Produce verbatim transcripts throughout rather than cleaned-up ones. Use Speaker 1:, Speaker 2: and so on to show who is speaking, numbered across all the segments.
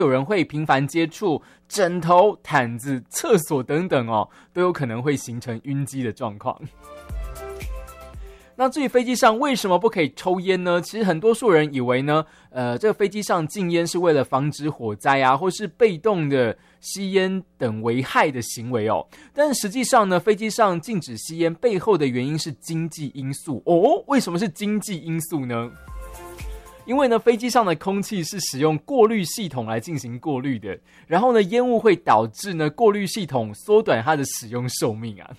Speaker 1: 有人会频繁接触枕头、毯子、厕所等等哦，都有可能会形成晕机的状况。那至于飞机上为什么不可以抽烟呢？其实很多数人以为呢，呃，这个飞机上禁烟是为了防止火灾啊，或是被动的吸烟等危害的行为哦。但实际上呢，飞机上禁止吸烟背后的原因是经济因素哦。为什么是经济因素呢？因为呢，飞机上的空气是使用过滤系统来进行过滤的，然后呢，烟雾会导致呢过滤系统缩短它的使用寿命啊。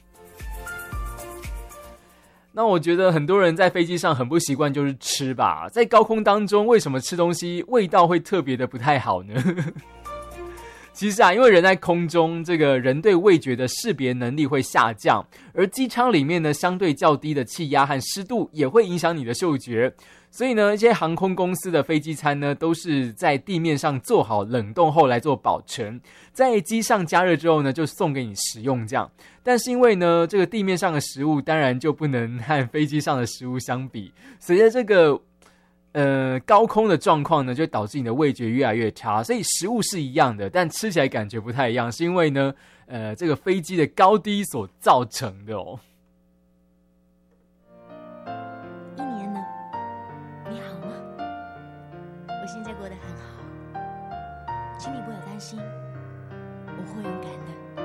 Speaker 1: 那我觉得很多人在飞机上很不习惯就是吃吧，在高空当中为什么吃东西味道会特别的不太好呢？其实啊，因为人在空中，这个人对味觉的识别能力会下降，而机舱里面呢相对较低的气压和湿度也会影响你的嗅觉，所以呢，一些航空公司的飞机餐呢都是在地面上做好冷冻后来做保存，在机上加热之后呢就送给你食用这样。但是因为呢，这个地面上的食物当然就不能和飞机上的食物相比，随着这个呃，高空的状况呢，就导致你的味觉越来越差，所以食物是一样的，但吃起来感觉不太一样，是因为呢，呃，这个飞机的高低所造成的哦。
Speaker 2: 一年呢，你好吗？我现在过得很好，请你不要担心，我会勇敢的。